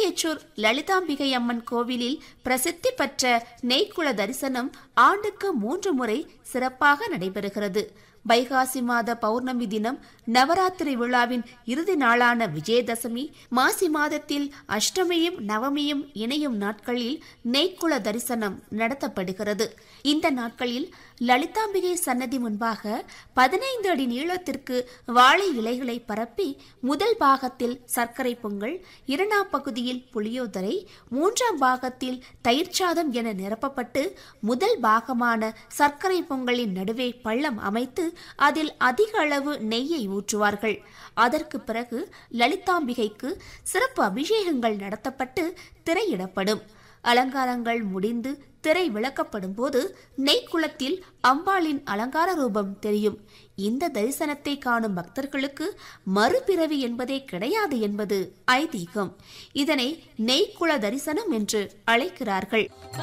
திருக்கேச்சூர் லலிதாம்பிகை அம்மன் கோவிலில் பிரசித்தி பெற்ற நெய்க்குள தரிசனம் ஆண்டுக்கு 3 முறை சிறப்பாக நடைபெறுகிறது. வைகாசி மாத பௌர்ணமி தினம் நவராத்திரி விழாவின் இறுதி நாளான விஜயதசமி, மாசி மாதத்தில் அஷ்டமியும் நவமியும் இணையும் நாட்களில் நெய்க்குள தரிசனம் நடத்தப்படுகிறது. இந்த நாட்களில் லலிதாம்பிகை சன்னதி முன்பாக 15 அடி நீளத்திற்கு வாழை இலைகளை பரப்பி முதல் பாகத்தில் சர்க்கரை பொங்கல், 2ஆம் பகுதியில் புளியோதரை, 3ஆம் பாகத்தில் தயிர் சாதம் என நிரப்பப்பட்டு முதல் பாகமான சர்க்கரை பொங்கலின் நடுவே பள்ளம் அமைத்து அதில் அதிக அளவு நெய்யை ஊற்றுவார்கள். அதற்கு பிறகு லலிதாம்பிகைக்கு சிறப்பு அபிஷேகங்கள் நடத்தப்பட்டு திரையிடப்படும். அலங்காரங்கள் முடிந்து திரை விளக்கப்படும் போது நெய்க்குளத்தில் அம்பாளின் அலங்கார ரூபம் தெரியும். இந்த தரிசனத்தை காணும் பக்தர்களுக்கு மறுபிறவி என்பதே கிடையாது என்பது ஐதீகம். இதனை நெய்க்குள தரிசனம் என்று அழைக்கிறார்கள்.